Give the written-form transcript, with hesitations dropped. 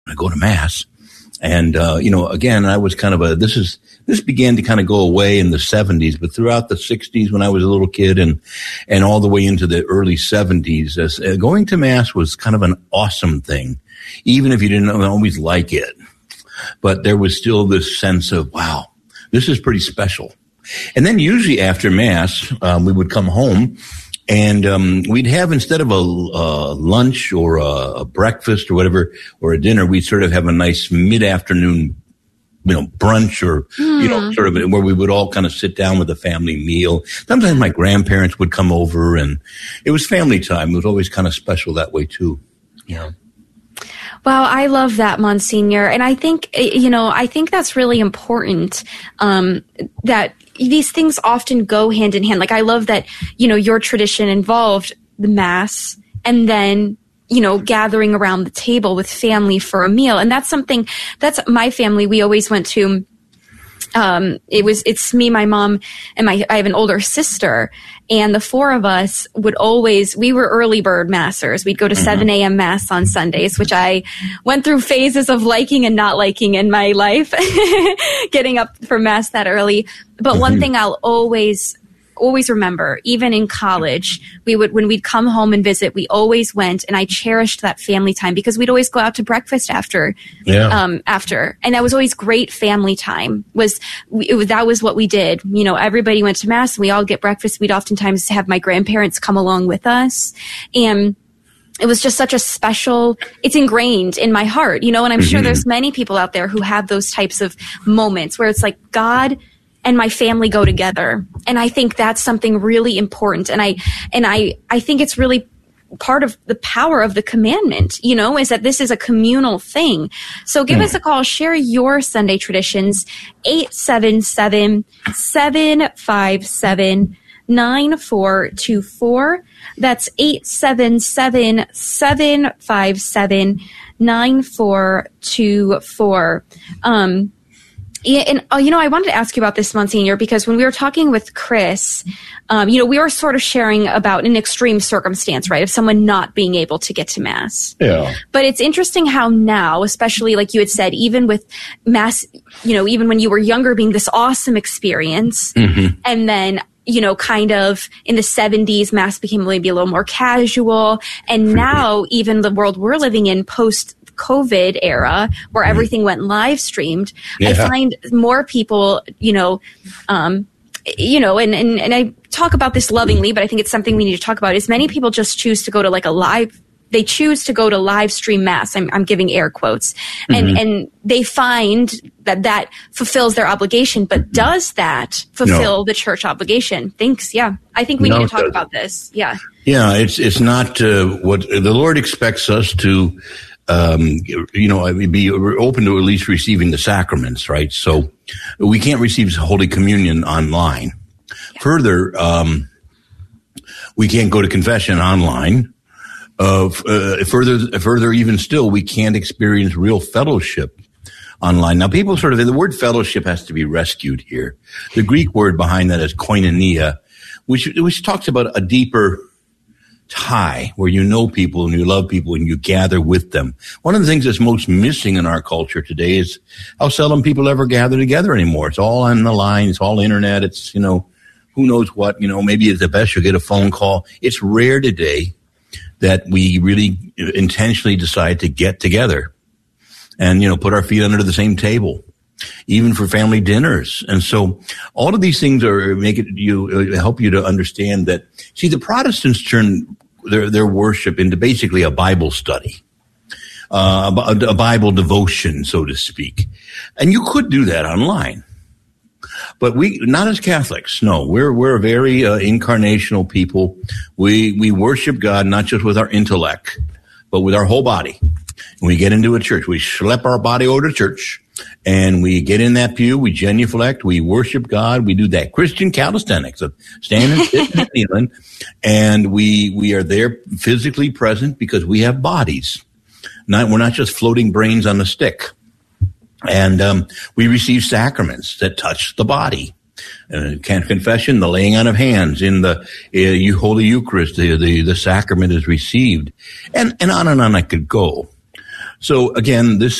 I go to Mass. And, again, I was kind of this began to kind of go away in the 70s, but throughout the 60s when I was a little kid and all the way into the early 70s, going to Mass was kind of an awesome thing, even if you didn't always like it. But there was still this sense of, wow, this is pretty special. And then usually after Mass, we would come home and we'd have, instead of a lunch or a breakfast or whatever, or a dinner, we'd sort of have a nice mid-afternoon, brunch or, sort of where we would all kind of sit down with a family meal. Sometimes my grandparents would come over and it was family time. It was always kind of special that way too. Yeah. Wow, I love that, Monsignor. And I think, I think that's really important, that these things often go hand in hand. Like, I love that, your tradition involved the Mass and then, gathering around the table with family for a meal. And that's my family. We always went to, it's me, my mom, and I have an older sister, and the four of us we were early bird massers. We'd go to 7 a.m. Mass on Sundays, which I went through phases of liking and not liking in my life, getting up for Mass that early. But one thing I'll always remember, even in college, when we'd come home and visit, we always went, and I cherished that family time because we'd always go out to breakfast after. And that was always great family time. That was what we did. Everybody went to Mass and we all get breakfast. We'd oftentimes have my grandparents come along with us, and it was just such a special, it's ingrained in my heart, and I'm sure there's many people out there who have those types of moments where it's like God and my family go together. And I think that's something really important. And I think it's really part of the power of the commandment, is that this is a communal thing. So give us a call, share your Sunday traditions, 877-757-9424. That's 877-757-9424. And, I wanted to ask you about this, Monsignor, because when we were talking with Chris, we were sort of sharing about an extreme circumstance, right, of someone not being able to get to Mass. Yeah. But it's interesting how now, especially like you had said, even with Mass, even when you were younger being this awesome experience, and then, kind of in the 70s, Mass became maybe a little more casual. And now even the world we're living in post-COVID era where everything went live streamed, I find more people, and I talk about this lovingly, but I think it's something we need to talk about, is many people just choose to go to they choose to go to live stream Mass. I'm giving air quotes. And they find that fulfills their obligation. But does that fulfill the church obligation? Thanks. Yeah. I think we need to talk about this. Yeah. Yeah. It's not what the Lord expects us to, be open to at least receiving the sacraments, right? So we can't receive Holy Communion online. Yeah. Further, we can't go to confession online. Further, even still, we can't experience real fellowship online. Now, people the word fellowship has to be rescued here. The Greek word behind that is koinonia, which talks about a deeper tie where you know people and you love people and you gather with them. One of the things that's most missing in our culture today is how seldom people ever gather together anymore. It's all on the line. It's all internet. It's, who knows what, maybe at the best you'll get a phone call. It's rare today that we really intentionally decide to get together and, put our feet under the same table, even for family dinners. And so all of these things help you to understand that, see, the Protestants turn their worship into basically a Bible study, a Bible devotion, so to speak. And you could do that online. But not as Catholics. No, we're a very incarnational people. We worship God not just with our intellect, but with our whole body. When we get into a church, we schlep our body over to church, and we get in that pew, we genuflect, we worship God, we do that Christian calisthenics of standing, sitting, and kneeling, and we are there physically present because we have bodies. We're not just floating brains on a stick. And we receive sacraments that touch the body. Confession, the laying on of hands, in the Holy Eucharist, the sacrament is received, and on I could go. So again, this